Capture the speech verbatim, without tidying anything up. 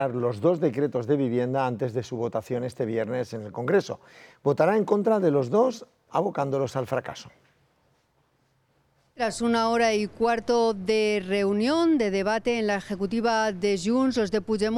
los dos decretos de vivienda antes de su votación este viernes en el Congreso. Votará en contra de los dos, abocándolos al fracaso. Tras una hora y cuarto de reunión, de debate en la ejecutiva de Junts, los de Puigdemont